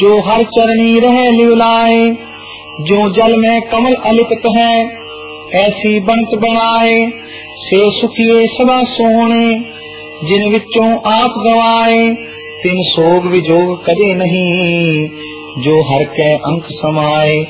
जो हर चरणी रहे लिवलाए। जो जल में कमल अलिप्त है ऐसी बनत बनाए। से सुखिए सदा सोने जिन विचों आप गवाए। तिन सोग विजोग कदे नहीं जो हर कै अंक समाए।